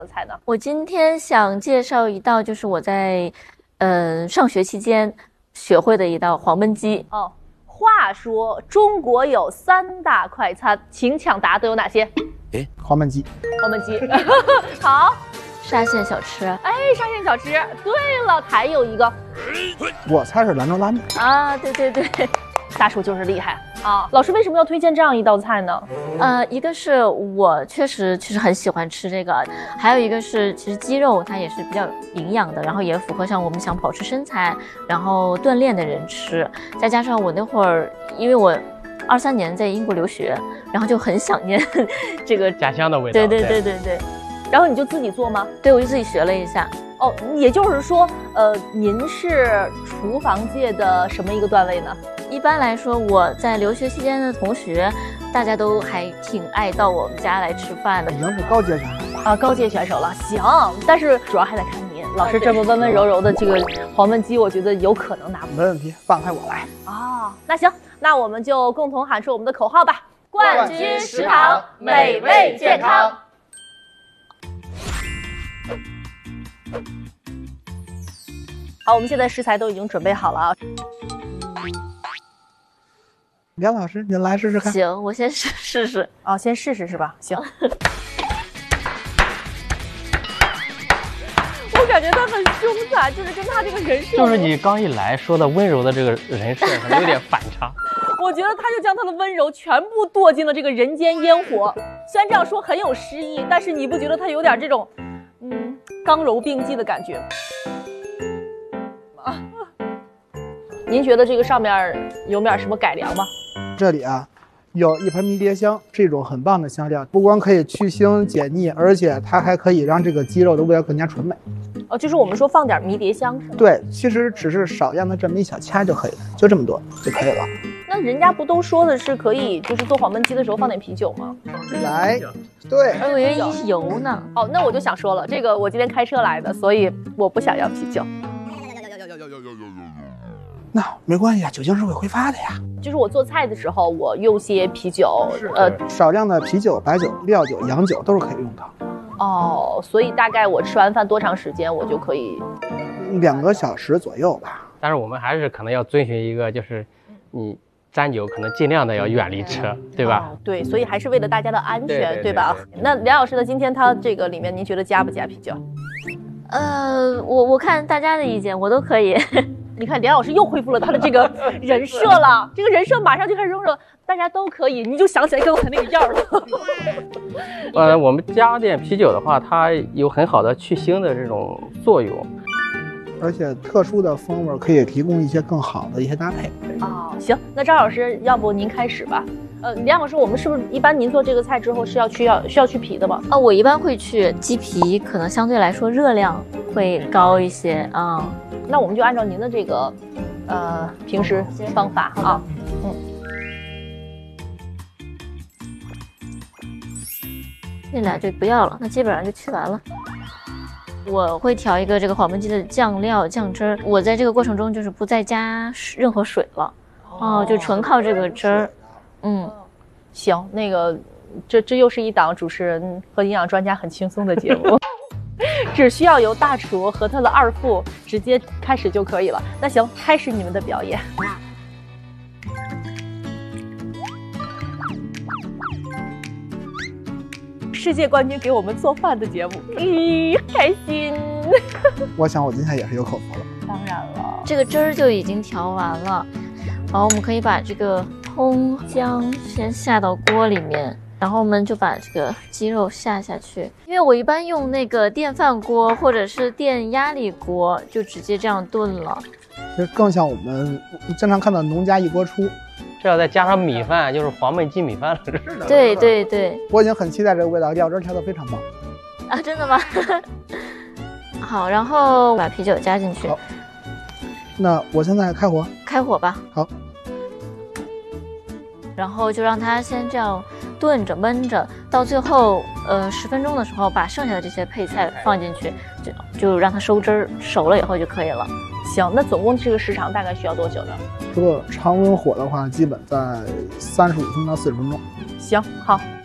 菜呢？ 我今天想介绍一道，就是我在上学期间学会的一道黄焖鸡。 哦，话说中国有3大快餐，请抢答都有哪些？ 黄焖鸡。 黄焖鸡。好， 沙县小吃。 哎，沙县小吃。对了，还有一个， 我猜是兰州拉面啊，对对对。 大厨就是厉害啊！老师为什么要推荐这样一道菜呢？ 一个是我确实很喜欢吃这个，还有一个是其实鸡肉它也是比较营养的，然后也符合上我们想保持身材，然后锻炼的人吃。再加上我那会儿，因为我23年在英国留学，然后就很想念这个家乡的味道。 对对对对对。 然后你就自己做吗？ 对，我就自己学了一下。 哦，也就是说，您是厨房界的什么一个段位呢？ 一般来说，我在留学期间的同学，大家都还挺爱到我们家来吃饭的。 已经是高阶选手啊，高阶选手了。行，但是主要还得看您。老师这么温温柔柔的这个黄焖鸡，我觉得有可能拿不没问题，放开我来。 啊，那行，那我们就共同喊出我们的口号吧： 冠军食堂，美味健康。 好，我们现在食材都已经准备好了啊。 梁老师，您来试试看。 行，我先试试。 啊，先试试是吧？行。我感觉他很凶残，就是跟他这个人设。 就是你刚一来说的温柔的这个人设，可能有点反差。 我觉得他就将他的温柔全部剁进了这个人间烟火。虽然这样说很有诗意，但是你不觉得他有点这种，刚柔并济的感觉？啊，您觉得这个上面有点什么改良吗？ 这里啊，有一盆迷迭香，是一种很棒的香料，不光可以去腥解腻，而且它还可以让这个鸡肉的味道更加纯美。 哦，就是我们说放点迷迭香是吗？ 对，其实只是少量的这么一小掐就可以了，就这么多就可以了。 那人家不都说的是可以，就是做黄焖鸡的时候放点啤酒吗？ 来，对， 我以为油呢。 哦，那我就想说了，这个我今天开车来的，所以我不想要啤酒。 那没关系啊，酒精是会挥发的呀。 就是我做菜的时候，我用些啤酒， 少量的啤酒、白酒、料酒、洋酒都是可以用的。 哦，所以大概我吃完饭多长时间我就可以 ？2个小时左右吧。 但是我们还是可能要遵循一个，就是你沾酒可能尽量的要远离车，对吧？ 哦，对，所以还是为了大家的安全，对吧？那梁老师呢？今天他这个里面您觉得加不加啤酒？ 我看大家的意见，我都可以。 你看梁老师又恢复了他的这个人设了，这个人设马上就开始扔着，大家都可以，你就想起来刚才那个样了。 我们加点啤酒的话，它有很好的去腥的这种作用， 而且特殊的风味可以提供一些更好的一些搭配。 哦，行，那张老师，要不您开始吧？梁老师，我们是不是一般您做这个菜之后是需要去皮的吗？ 我一般会去，鸡皮可能相对来说热量会高一些啊。 那我们就按照您的这个平时方法啊， 那俩就不要了，那基本上就去完了。我会调一个这个黄焖鸡的酱料酱汁儿，我在这个过程中就是不再加任何水了，就纯靠这个汁儿。 行，那个这又是一档主持人和营养专家很轻松的节目。只需要由大厨和他的二副直接开始就可以了。那行，开始你们的表演。世界冠军给我们做饭的节目，开心。 我想我今天也是有口福了。 当然了， 这个汁儿就已经调完了。好，我们可以把这个葱姜先下到锅里面。然后我们就把这个鸡肉下去，因为我一般用那个电饭锅或者是电压力锅，就直接这样炖了。 其实更像我们经常看到农家一锅出， 这要再加上米饭，就是黄焖鸡米饭了。 对对对， 我已经很期待这个味道，料汁调得非常棒。 啊，真的吗？好，然后把啤酒加进去。 好，那我现在开火。 开火吧。 好。 然后就让它先这样炖着焖着，到最后10分钟的时候，把剩下的这些配菜放进去，就让它收汁儿，熟了以后就可以了。 行，那总共这个时长大概需要多久呢？ 如果常温火的话，基本在35分到40分钟。 行，好，